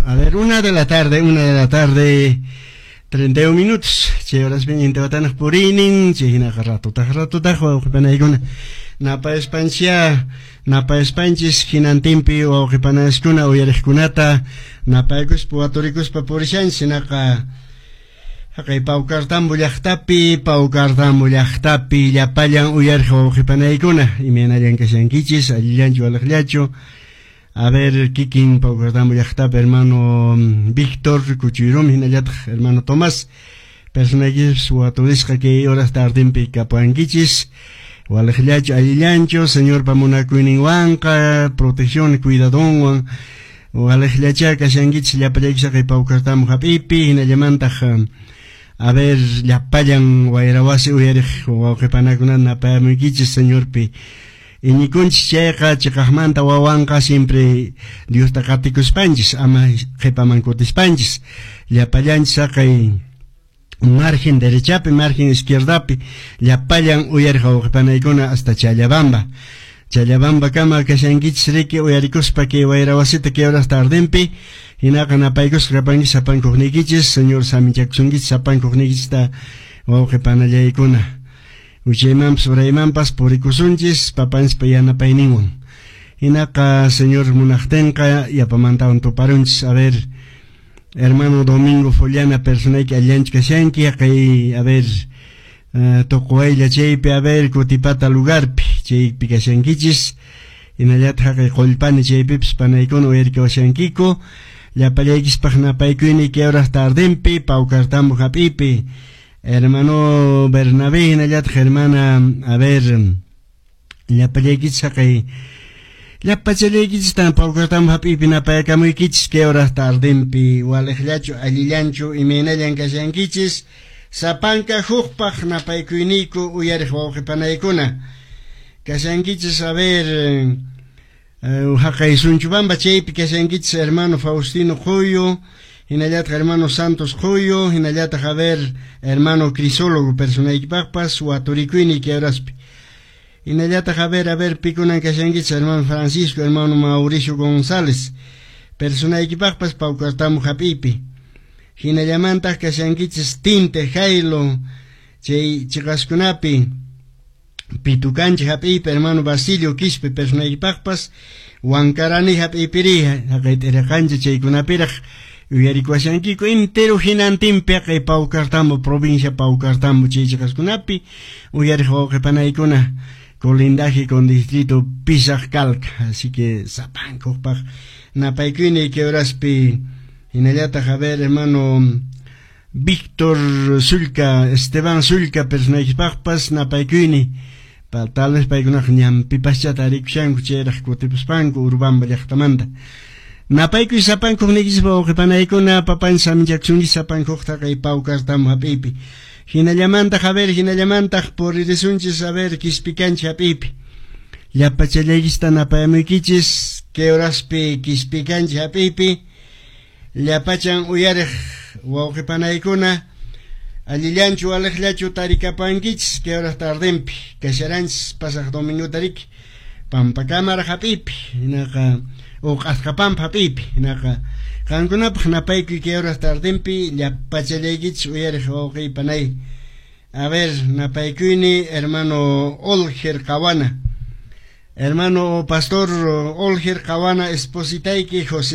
A ver, 1 de la tarde, 31 minutos. Che horas bien en Teotanas Purinin, che hina rato tajo, panaiguna. Napa Espanchis, hinantimpi o hipanaskuna o yareskunata, napaikus puatoricus papurishan, sinaka. Akay paukartambo llaqtapi, llapayan uyarjo hipanaykuna, imenayan kashankichis, allillancho alaqllacho. A ver, kikin paukartambo llaqtapi, hermano Víctor Cuchirum, hinallataq, hermano Tomás, personajes huaturisqa que horas tardimpi kapuankichis, walaqllacho, allillancho, señor pamunakuyninwanqa, protección, cuidadonwan, walaqllacha kashankichis, llapallaykisaqa paukartambo hapipi, hinallamantaq, a ver, llapayan wayrawasi uyariq wawqipanakuna napayamunkichis señorpi. Iñikunchis chayqa chiqaqmanta wawanqa siempre Diosta qatikuspanchis, ama qhipaman kutispanchis. Llapallanchis saqay margen derechapi, margen izquierdapi, llapayan uyariq wawqipanaykuna hasta Challabamba. Challabamba kama kashankichis riki uyarikuspa que wayrawasita que horas tardempi, hinaqa napaykus qapanki sapankuqnikichis, señor saminchakusunkichis sapankuqnikichista wawqipanallaykuna. Uchaymanpas uraymanpas purikusunchis, papanspa yanapayninwan. Hinaqa señor munaqtenqa yapamantawan tuparunchis, a ver, hermano Domingo Follana personayki allanchik kashanki, kay, a ver, toquwaylla chaypi, a ver, kutipata lugarpi, chaypi kashankichis, hinallataq kay qullpani chaypipis panaykuna uyarikawashankiko, llapallaykispak napaykuyni que horas tardempi, paukartambo hapipi, hermano Bernabé, hinallataq hermana, a ver, llapallaykis kay, llapachallaykis tan paukartambo hapipi napayakamuykis que horas tardempi, walaqllachu, allillanchu, imaynallan kashankichis, sapanka hukpaq napaykuyniku uyariq wawqipanaykuna. Kashankichis, a ver, haqay Sunchubamba chaypi kashankichis hermano Faustino Joyo, hinallataq hermano Santos Joyo, hinallataq a ver, hermano Crisólogo personaykipaqpas, waturikuyni que horaspi. Hinallataq a ver, pikunan kashankichis hermano Francisco, hermano Mauricio González, personaykipaqpas paukartambo hapipi. Hinallamantaq kashankichis Tinte Jailo, chay chiqaskunapi, pitukanchi hapipi, hermano Basilio Quispe, personaykipaqpas, Huancarani hapipiri, haqaytiriqanchi chaykunapiraq, uyarikuwashankiku entero hinantimpi haqay paukartambo, provincia paukartambo chay chiqaskunapi, uyariq wawqipanaykuna, colindaje con distrito Pisaq Calca, así que sapankuqpaq, napaykuyni que horaspi, hinallataq a ver, hermano Víctor Zulca, Esteban Zulca, personaykipaqpas napaykuyni, tal vez paykunaq ñampipaschata rikushanku chayraq kutipuspanku Urubamba llaqtamanta. Napaykuy sapankuqnikis wawqipanaykuna papanchis saminchakusunchis sapankuqta kay paukartambo hapipi. Hinallamantaq a ver, hinallamantaq puririsunchis a ver kispikanchis hapipi. Llapachallaykista napayamuykichis que horaspi kispikanchis hapipi. Llapachan uyariq wawqipanaykuna, allillanchu walaqllachu tarikapankichis que horas tardempi, kasharanchis pasaq domingo tarik, Pampacámara hapipi, hinaqa, o Qasqapampa hapipi, hinaqa, qankunapaq napaykuy que horas tardempi, llapachallaykichis uyariq wawqiypanay. A ver, napaykuyni hermano Olger Qawana, hermano pastor Olger Qawana, espositayki José